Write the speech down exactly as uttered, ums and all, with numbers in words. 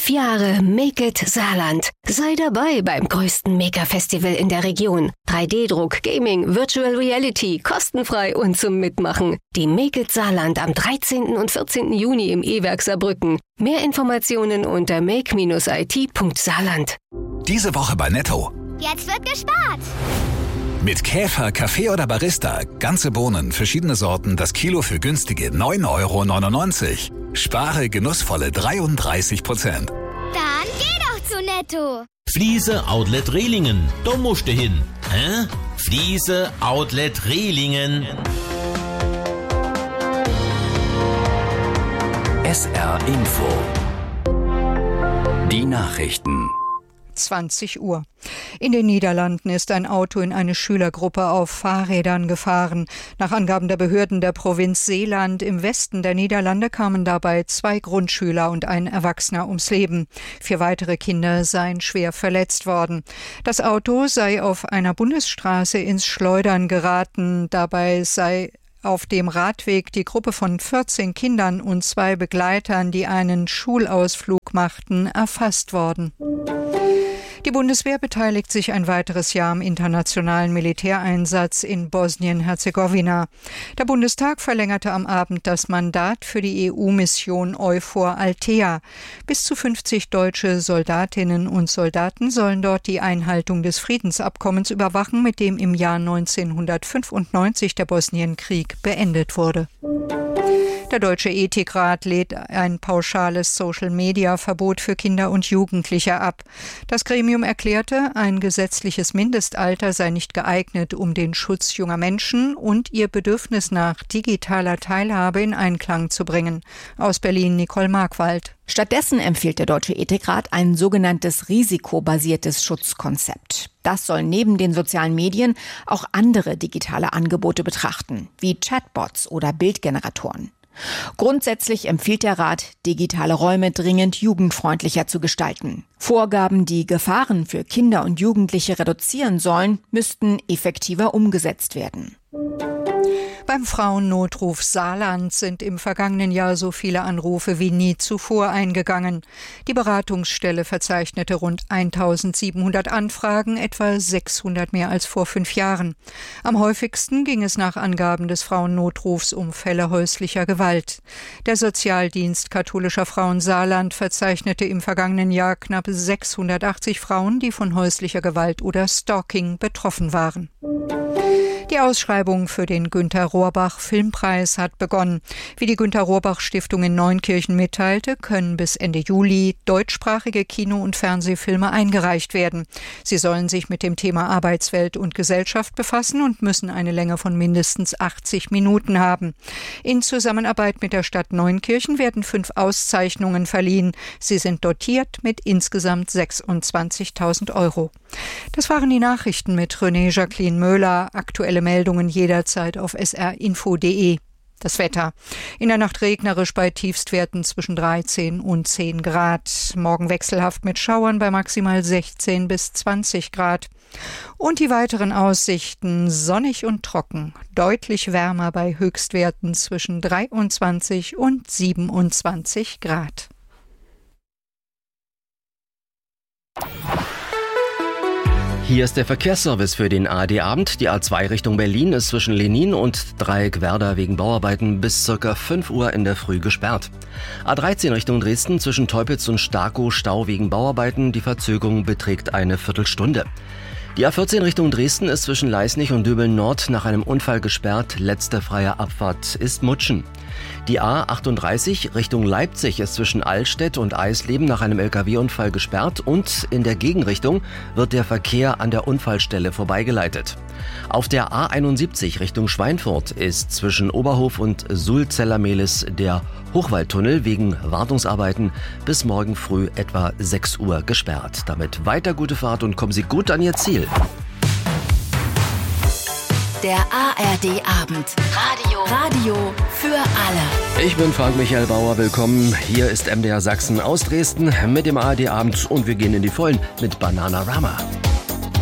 Fünf Jahre Make It Saarland. Sei dabei beim größten Maker-Festival in der Region. drei D Druck, Gaming, Virtual Reality, kostenfrei und zum Mitmachen. Die Make It Saarland am dreizehnten und vierzehnten Juni im E-Werk Saarbrücken. Mehr Informationen unter make Bindestrich I T Punkt saarland. Diese Woche bei Netto. Jetzt wird gespart! Mit Käfer, Kaffee oder Barista. Ganze Bohnen, verschiedene Sorten, das Kilo für günstige neun Euro neunundneunzig. Spare genussvolle dreiunddreißig Prozent. Dann geh doch zu Netto! Fliese Outlet Rehlingen. Da musst du hin. Hä? Fliese Outlet Rehlingen. S R Info. Die Nachrichten. zwanzig Uhr. In den Niederlanden ist ein Auto in eine Schülergruppe auf Fahrrädern gefahren. Nach Angaben der Behörden der Provinz Zeeland im Westen der Niederlande kamen dabei zwei Grundschüler und ein Erwachsener ums Leben. Vier weitere Kinder seien schwer verletzt worden. Das Auto sei auf einer Bundesstraße ins Schleudern geraten. Dabei sei auf dem Radweg die Gruppe von vierzehn Kindern und zwei Begleitern, die einen Schulausflug machten, erfasst worden. Die Bundeswehr beteiligt sich ein weiteres Jahr am internationalen Militäreinsatz in Bosnien-Herzegowina. Der Bundestag verlängerte am Abend das Mandat für die E U-Mission EUFOR Althea. Bis zu fünfzig deutsche Soldatinnen und Soldaten sollen dort die Einhaltung des Friedensabkommens überwachen, mit dem im Jahr neunzehnhundertfünfundneunzig der Bosnienkrieg beendet wurde. Der Deutsche Ethikrat lädt ein pauschales Social-Media-Verbot für Kinder und Jugendliche ab. Das Gremium erklärte, ein gesetzliches Mindestalter sei nicht geeignet, um den Schutz junger Menschen und ihr Bedürfnis nach digitaler Teilhabe in Einklang zu bringen. Aus Berlin Nicole Markwald. Stattdessen empfiehlt der Deutsche Ethikrat ein sogenanntes risikobasiertes Schutzkonzept. Das soll neben den sozialen Medien auch andere digitale Angebote betrachten, wie Chatbots oder Bildgeneratoren. Grundsätzlich empfiehlt der Rat, digitale Räume dringend jugendfreundlicher zu gestalten. Vorgaben, die Gefahren für Kinder und Jugendliche reduzieren sollen, müssten effektiver umgesetzt werden. Beim Frauennotruf Saarland sind im vergangenen Jahr so viele Anrufe wie nie zuvor eingegangen. Die Beratungsstelle verzeichnete rund eintausendsiebenhundert Anfragen, etwa sechshundert mehr als vor fünf Jahren. Am häufigsten ging es nach Angaben des Frauennotrufs um Fälle häuslicher Gewalt. Der Sozialdienst katholischer Frauen Saarland verzeichnete im vergangenen Jahr knapp sechshundertachtzig Frauen, die von häuslicher Gewalt oder Stalking betroffen waren. Die Ausschreibung für den Günter-Rohrbach-Filmpreis hat begonnen. Wie die Günter-Rohrbach-Stiftung in Neunkirchen mitteilte, können bis Ende Juli deutschsprachige Kino- und Fernsehfilme eingereicht werden. Sie sollen sich mit dem Thema Arbeitswelt und Gesellschaft befassen und müssen eine Länge von mindestens achtzig Minuten haben. In Zusammenarbeit mit der Stadt Neunkirchen werden fünf Auszeichnungen verliehen. Sie sind dotiert mit insgesamt sechsundzwanzigtausend Euro. Das waren die Nachrichten mit René Jacqueline Möhler. Aktuelle Meldungen jederzeit auf s r info punkt d e. Das Wetter. In der Nacht regnerisch bei Tiefstwerten zwischen dreizehn und zehn Grad. Morgen wechselhaft mit Schauern bei maximal sechzehn bis zwanzig Grad. Und die weiteren Aussichten sonnig und trocken. Deutlich wärmer bei Höchstwerten zwischen dreiundzwanzig und siebenundzwanzig Grad. Hier ist der Verkehrsservice für den A R D-Abend. Die A zwei Richtung Berlin ist zwischen Lenin und Dreieck Werder wegen Bauarbeiten bis ca. fünf Uhr in der Früh gesperrt. A dreizehn Richtung Dresden zwischen Teupitz und Starkow Stau wegen Bauarbeiten. Die Verzögerung beträgt eine Viertelstunde. Die A vierzehn Richtung Dresden ist zwischen Leisnig und Döbeln Nord nach einem Unfall gesperrt. Letzte freie Abfahrt ist Mutschen. Die A achtunddreißig Richtung Leipzig ist zwischen Allstedt und Eisleben nach einem L K W-Unfall gesperrt und in der Gegenrichtung wird der Verkehr an der Unfallstelle vorbeigeleitet. Auf der A einundsiebzig Richtung Schweinfurt ist zwischen Oberhof und Sulzeller-Mehlis der Hochwaldtunnel wegen Wartungsarbeiten bis morgen früh etwa sechs Uhr gesperrt. Damit weiter gute Fahrt und kommen Sie gut an Ihr Ziel. Der A R D-Abend. Radio. Radio für alle. Ich bin Frank Michael Bauer. Willkommen. Hier ist M D R Sachsen aus Dresden mit dem A R D-Abend und wir gehen in die Vollen mit Bananarama.